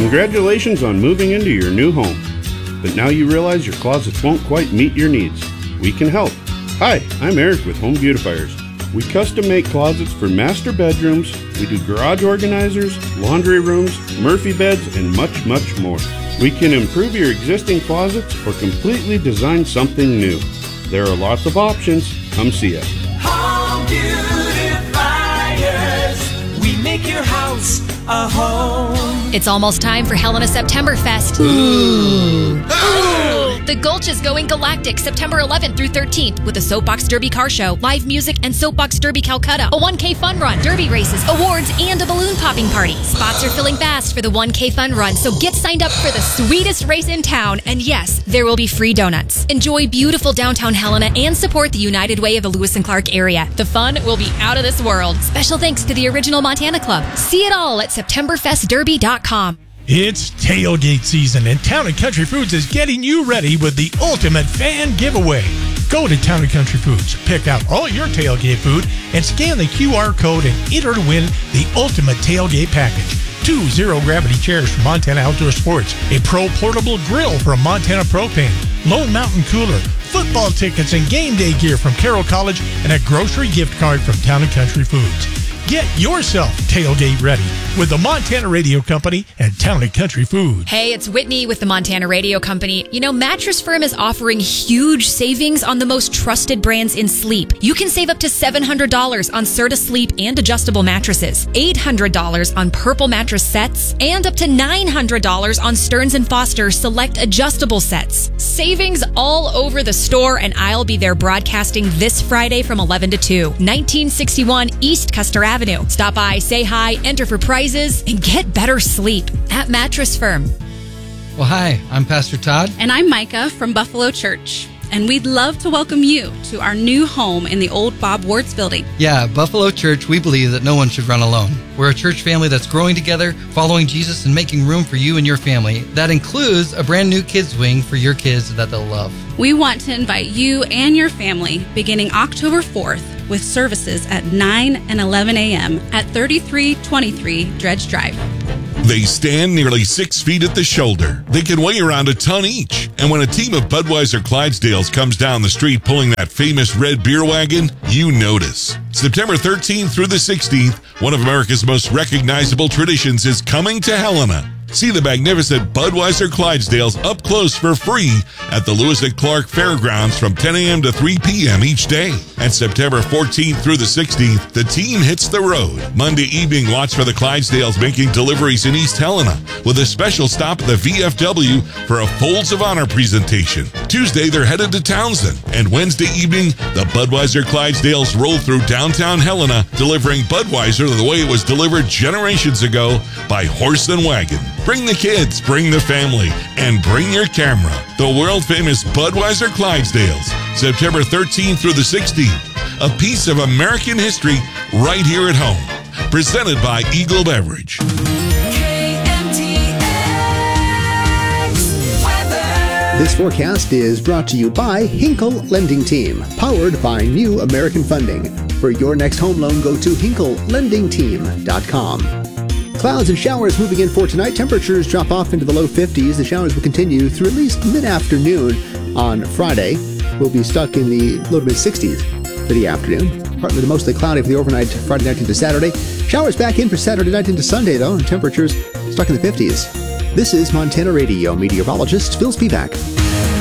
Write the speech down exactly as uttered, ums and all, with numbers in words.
Congratulations on moving into your new home. But now you realize your closets won't quite meet your needs. We can help. Hi, I'm Eric with Home Beautifiers. We custom make closets for master bedrooms. We do garage organizers, laundry rooms, Murphy beds, and much, much more. We can improve your existing closets or completely design something new. There are lots of options. Come see us. Home Beautifiers. We make your house a home. It's almost time for Helena Septemberfest. Ooh. The Gulch is going galactic September eleventh through thirteenth with a Soapbox Derby car show, live music, and Soapbox Derby Calcutta, a one K fun run, derby races, awards, and a balloon popping party. Spots are filling fast for the one K fun run, so get signed up for the sweetest race in town. And yes, there will be free donuts. Enjoy beautiful downtown Helena and support the United Way of the Lewis and Clark area. The fun will be out of this world. Special thanks to the Original Montana Club. See it all at September Fest Derby dot com. It's tailgate season, and Town and Country Foods is getting you ready with the ultimate fan giveaway. Go to Town and Country Foods, pick out all your tailgate food, and scan the Q R code and enter to win the ultimate tailgate package. Two zero-gravity chairs from Montana Outdoor Sports, a Pro Portable Grill from Montana Propane, Lone Mountain Cooler, football tickets and game day gear from Carroll College, and a grocery gift card from Town and Country Foods. Get yourself tailgate ready with the Montana Radio Company and Town and Country Foods. Hey, it's Whitney with the Montana Radio Company. You know, Mattress Firm is offering huge savings on the most trusted brands in sleep. You can save up to seven hundred dollars on Serta Sleep and adjustable mattresses, eight hundred dollars on Purple mattress sets, and up to nine hundred dollars on Stearns and Foster select adjustable sets. Savings all over the store, and I'll be there broadcasting this Friday from eleven to two, nineteen sixty-one East Custer Avenue. Stop by, say hi, enter for prizes, and get better sleep at Mattress Firm. Well, hi, I'm Pastor Todd. And I'm Micah from Buffalo Church. And we'd love to welcome you to our new home in the old Bob Warts building. Yeah, Buffalo Church, we believe that no one should run alone. We're a church family that's growing together, following Jesus, and making room for you and your family. That includes a brand new kids wing for your kids that they'll love. We want to invite you and your family beginning October fourth with services at nine and eleven a.m. at thirty-three twenty-three Dredge Drive. They stand nearly six feet at the shoulder. They can weigh around a ton each. And when a team of Budweiser Clydesdales comes down the street pulling that famous red beer wagon, you notice. September thirteenth through the sixteenth, one of America's most recognizable traditions is coming to Helena. See the magnificent Budweiser Clydesdales up close for free at the Lewis and Clark Fairgrounds from ten a.m. to three p.m. each day. And September fourteenth through the sixteenth, the team hits the road. Monday evening, watch for the Clydesdales making deliveries in East Helena with a special stop at the V F W for a Folds of Honor presentation. Tuesday, they're headed to Townsend. And Wednesday evening, the Budweiser Clydesdales roll through downtown Helena, delivering Budweiser the way it was delivered generations ago by horse and wagon. Bring the kids, bring the family, and bring your camera. The world-famous Budweiser Clydesdales, September thirteenth through the sixteenth. A piece of American history right here at home. Presented by Eagle Beverage. This forecast is brought to you by Hinkle Lending Team, powered by New American Funding. For your next home loan, go to hinkle lending team dot com. Clouds and showers moving in for tonight. Temperatures drop off into the low fifties. The showers will continue through at least mid-afternoon on Friday. We'll be stuck in the low to mid-sixties for the afternoon. Partly to mostly cloudy for the overnight Friday night into Saturday. Showers back in for Saturday night into Sunday, though, and temperatures stuck in the fifties. This is Montana Radio meteorologist Phil Spivak.